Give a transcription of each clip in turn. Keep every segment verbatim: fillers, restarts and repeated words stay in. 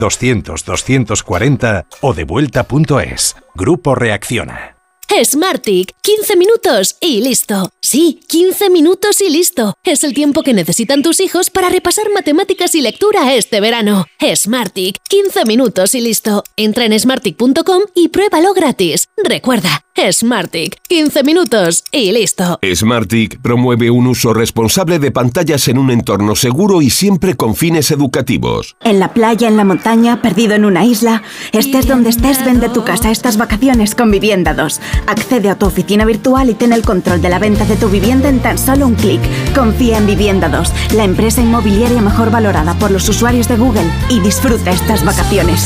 doscientos doscientos cuarenta o devuelta punto es. Grupo Reacciona. Smartick, quince minutos y listo. Sí, quince minutos y listo. Es el tiempo que necesitan tus hijos para repasar matemáticas y lectura este verano. Smartick, quince minutos y listo. Entra en smartick punto com y pruébalo gratis. Recuerda, Smartick, quince minutos y listo. Smartick promueve un uso responsable de pantallas en un entorno seguro y siempre con fines educativos. En la playa, en la montaña, perdido en una isla, estés donde estés, vende tu casa estas vacaciones con Vivienda dos. Accede a tu oficina virtual y ten el control de la venta de tu vivienda en tan solo un clic. Confía en Vivienda dos, la empresa inmobiliaria mejor valorada por los usuarios de Google, y disfruta estas vacaciones.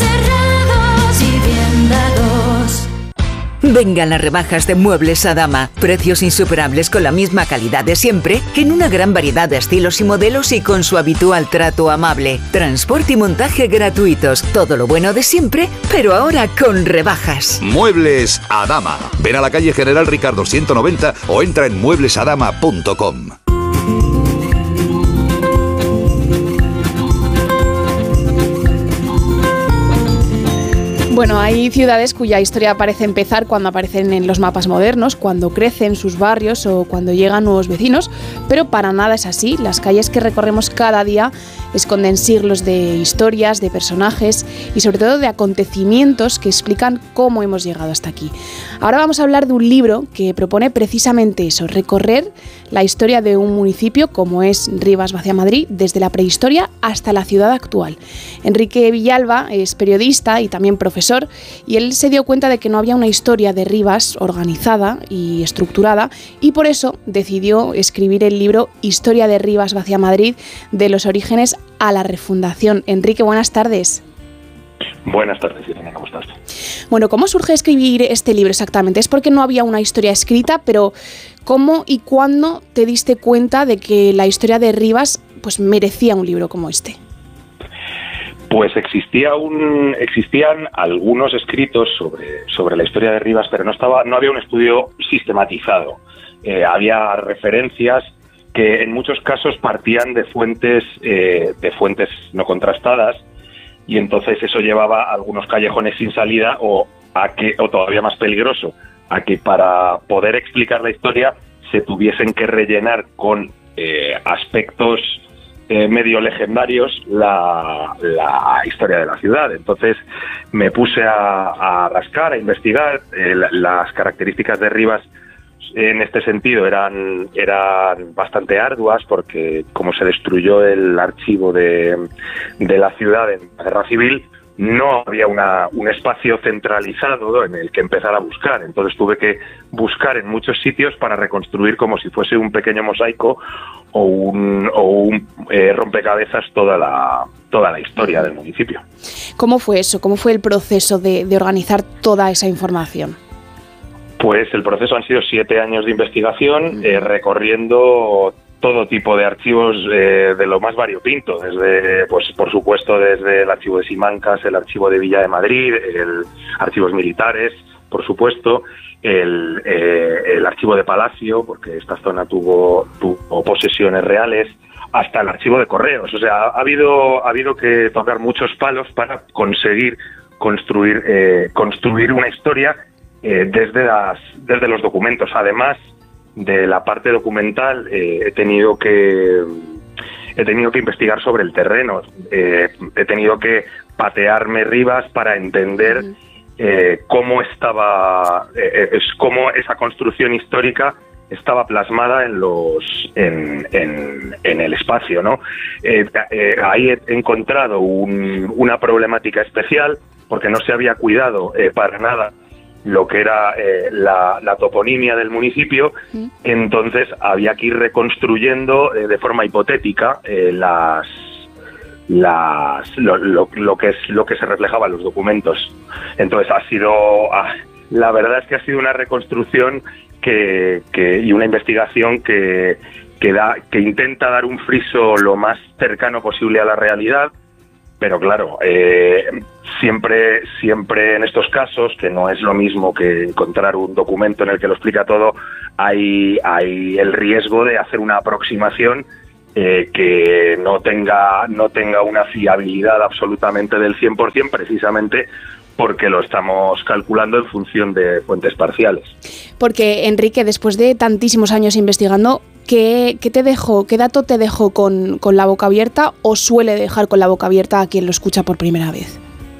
Vengan las rebajas de Muebles Adama. Precios insuperables con la misma calidad de siempre, en una gran variedad de estilos y modelos y con su habitual trato amable. Transporte y montaje gratuitos. Todo lo bueno de siempre, pero ahora con rebajas. Muebles Adama. Ven a la calle General Ricardo ciento noventa o entra en muebles adama punto com. Bueno, hay ciudades cuya historia parece empezar cuando aparecen en los mapas modernos, cuando crecen sus barrios o cuando llegan nuevos vecinos, pero para nada es así. Las calles que recorremos cada día esconden siglos de historias, de personajes y sobre todo de acontecimientos que explican cómo hemos llegado hasta aquí. Ahora vamos a hablar de un libro que propone precisamente eso, recorrer la historia de un municipio como es Rivas-Vaciamadrid, desde la prehistoria hasta la ciudad actual. Enrique Villalba es periodista y también profesor, y él se dio cuenta de que no había una historia de Rivas organizada y estructurada, y por eso decidió escribir el libro Historia de Rivas-Vaciamadrid, de los orígenes a la refundación. Enrique, buenas tardes. Buenas tardes, Irene, ¿cómo estás? Bueno, ¿cómo surge escribir este libro exactamente? Es porque no había una historia escrita, pero ¿cómo y cuándo te diste cuenta de que la historia de Rivas pues merecía un libro como este? Pues existía un, existían algunos escritos sobre, sobre la historia de Rivas, pero no estaba, no había un estudio sistematizado. Eh, había referencias que en muchos casos partían de fuentes, eh, de fuentes no contrastadas, y entonces eso llevaba a algunos callejones sin salida, o a que, o todavía más peligroso, a que para poder explicar la historia se tuviesen que rellenar con eh, aspectos Eh, medio legendarios la, la historia de la ciudad. Entonces me puse a, a rascar, a investigar. Eh, las características de Rivas en este sentido eran, eran bastante arduas, porque como se destruyó el archivo de, de la ciudad en la Guerra Civil, no había una, un espacio centralizado en el que empezar a buscar. Entonces tuve que buscar en muchos sitios para reconstruir como si fuese un pequeño mosaico o un, o un eh, rompecabezas toda la, toda la historia del municipio. ¿Cómo fue eso? ¿Cómo fue el proceso de, de organizar toda esa información? Pues el proceso han sido siete años de investigación, eh, recorriendo todo tipo de archivos eh, de lo más variopinto, desde, pues por supuesto, desde el archivo de Simancas, el archivo de Villa de Madrid, el archivos militares, por supuesto, el, eh, el archivo de Palacio, porque esta zona tuvo, tuvo posesiones reales, hasta el archivo de correos. O sea, ha habido, ha habido que tocar muchos palos para conseguir construir, eh, construir una historia eh, desde, las, desde los documentos. Además de la parte documental, eh, he tenido que he tenido que investigar sobre el terreno, eh, he tenido que patearme Rivas para entender eh, cómo estaba, eh, es cómo esa construcción histórica estaba plasmada en los en, en, en el espacio, ¿no? Eh, eh, ahí he encontrado un, una problemática especial, porque no se había cuidado eh, para nada lo que era eh, la, la toponimia del municipio. Sí. Entonces había que ir reconstruyendo eh, de forma hipotética eh, las las lo, lo, lo que es lo que se reflejaba en los documentos. Entonces ha sido ah, la verdad es que ha sido una reconstrucción que, que y una investigación que que da que intenta dar un friso lo más cercano posible a la realidad. Pero claro, eh, siempre, siempre en estos casos, que no es lo mismo que encontrar un documento en el que lo explica todo, hay, hay el riesgo de hacer una aproximación eh, que no tenga, no tenga una fiabilidad absolutamente del cien por ciento, precisamente porque lo estamos calculando en función de fuentes parciales. Porque, Enrique, después de tantísimos años investigando, ¿qué, qué te dejó, qué dato te dejó con, con la boca abierta o suele dejar con la boca abierta a quien lo escucha por primera vez?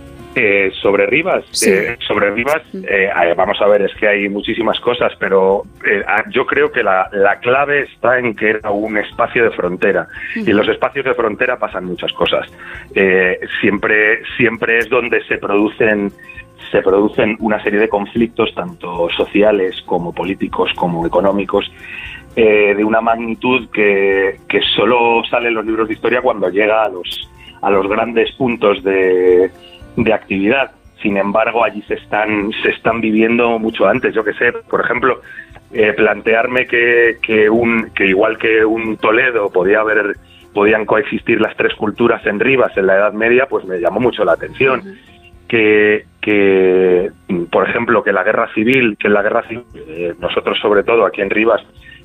Eh, sobre Rivas, sí. eh, sobre Rivas, eh, vamos a ver, es que hay muchísimas cosas, pero eh, yo creo que la, la clave está en que era un espacio de frontera, uh-huh. y en los espacios de frontera pasan muchas cosas. Eh, siempre, siempre es donde se producen, se producen una serie de conflictos, tanto sociales como políticos como económicos, eh, de una magnitud que, que solo sale en los libros de historia cuando llega a los, a los grandes puntos de de actividad. Sin embargo, allí se están se están viviendo mucho antes. Yo que sé, por ejemplo, eh, plantearme que, que un que igual que un Toledo podía haber podían coexistir las tres culturas en Rivas en la Edad Media, pues me llamó mucho la atención. Uh-huh. Que, que, por ejemplo, que la guerra civil, que en la guerra civil, eh, nosotros sobre todo aquí en Rivas,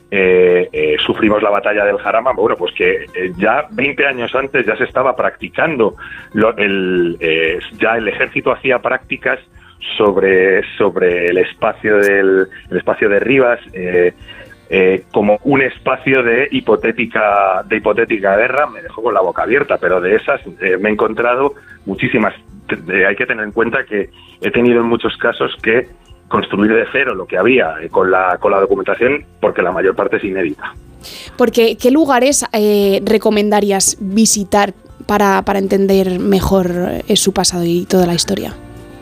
Eh, eh, sufrimos la batalla del Jarama, bueno, pues que eh, ya veinte años antes ya se estaba practicando, lo, el, eh, ya el ejército hacía prácticas sobre, sobre el espacio del el espacio de Rivas, eh, eh, como un espacio de hipotética de hipotética guerra. Me dejó con la boca abierta, pero de esas eh, me he encontrado muchísimas. Eh, hay que tener en cuenta que he tenido en muchos casos que construir de cero lo que había eh, con la con la documentación, porque la mayor parte es inédita. Porque, ¿qué lugares eh, recomendarías visitar para, para entender mejor eh, su pasado y toda la historia?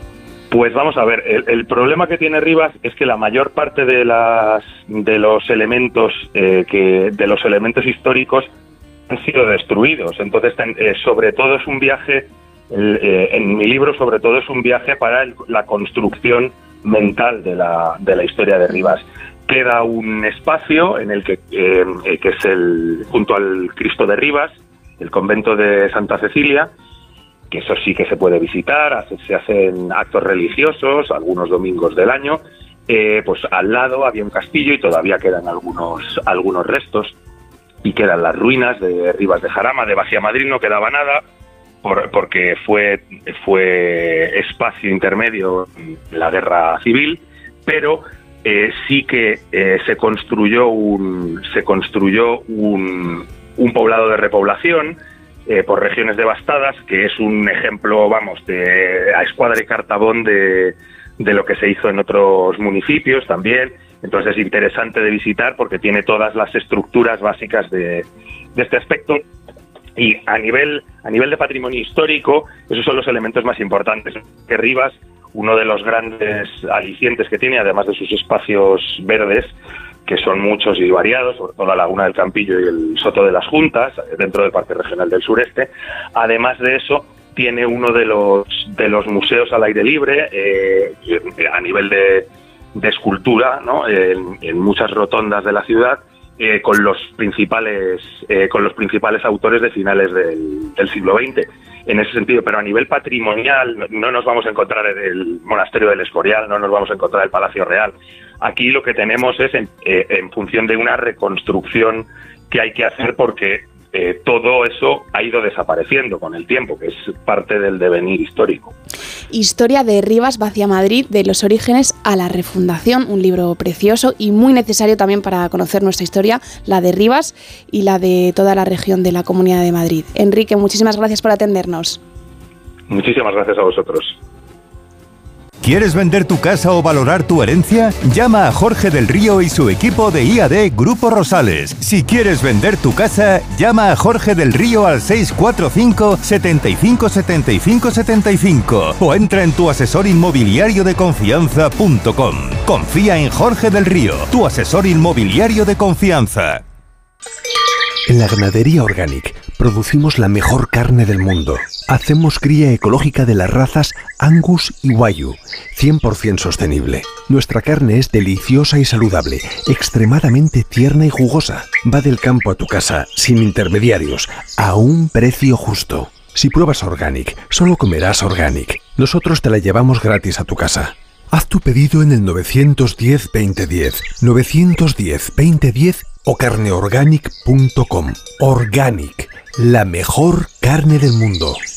Pues vamos a ver, el, el problema que tiene Rivas es que la mayor parte de las de los elementos eh, que de los elementos históricos han sido destruidos. Entonces, eh, sobre todo es un viaje, el, eh, en mi libro sobre todo es un viaje para el, la construcción mental de la de la historia de Rivas. Queda un espacio en el que eh, que es el junto al Cristo de Rivas, el convento de Santa Cecilia, que eso sí que se puede visitar, hace, se hacen actos religiosos algunos domingos del año. Eh, pues al lado había un castillo y todavía quedan algunos algunos restos, y quedan las ruinas de Rivas de Jarama. De Bajía Madrid no quedaba nada, Por, porque fue fue espacio intermedio en la guerra civil, pero eh, sí que eh, se construyó un se construyó un, un poblado de repoblación eh, por regiones devastadas, que es un ejemplo, vamos, de a escuadra y cartabón de, de lo que se hizo en otros municipios también. Entonces es interesante de visitar porque tiene todas las estructuras básicas de, de este aspecto. Y a nivel a nivel de patrimonio histórico, esos son los elementos más importantes. Que Rivas, uno de los grandes alicientes que tiene, además de sus espacios verdes, que son muchos y variados, sobre todo la Laguna del Campillo y el Soto de las Juntas, dentro del Parque Regional del Sureste. Además de eso, tiene uno de los de los museos al aire libre, eh, a nivel de, de escultura, ¿no? En, en muchas rotondas de la ciudad. Eh, con los principales eh, con los principales autores de finales del, del siglo veinte, en ese sentido. Pero a nivel patrimonial no, no nos vamos a encontrar el Monasterio del Escorial, no nos vamos a encontrar el Palacio Real. Aquí lo que tenemos es en, eh, en función de una reconstrucción que hay que hacer, porque eh, todo eso ha ido desapareciendo con el tiempo, que es parte del devenir histórico. Historia de Rivas Bajía Madrid, de los orígenes a la refundación, un libro precioso y muy necesario también para conocer nuestra historia, la de Rivas y la de toda la región de la Comunidad de Madrid. Enrique, muchísimas gracias por atendernos. Muchísimas gracias a vosotros. ¿Quieres vender tu casa o valorar tu herencia? Llama a Jorge del Río y su equipo de I A D Grupo Rosales. Si quieres vender tu casa, llama a Jorge del Río al seis cuatro cinco, siete cinco, siete cinco, siete cinco o entra en tu asesor inmobiliario de confianza punto com. Confía en Jorge del Río, tu asesor inmobiliario de confianza. En la Ganadería Organic producimos la mejor carne del mundo. Hacemos cría ecológica de las razas Angus y Wagyu, cien por ciento sostenible. Nuestra carne es deliciosa y saludable, extremadamente tierna y jugosa. Va del campo a tu casa, sin intermediarios, a un precio justo. Si pruebas Organic, solo comerás Organic. Nosotros te la llevamos gratis a tu casa. Haz tu pedido en el nueve uno cero, veinte diez, nueve uno cero, veinte diez o carneorganic punto com. Organic, la mejor carne del mundo.